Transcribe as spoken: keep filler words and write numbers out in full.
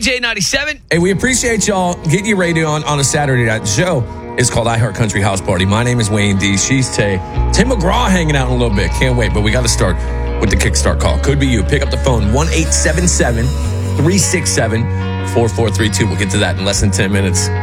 J ninety-seven. Hey, we appreciate y'all getting your radio on on a Saturday night. The show is called iHeart Country House Party. My name is Wayne D. She's Tay. Tim McGraw hanging out in a little bit. Can't wait, but we got to start with the kickstart call. Could be you. Pick up the phone, one eight seven seven, three six seven, four four three two. We'll get to that in less than ten minutes.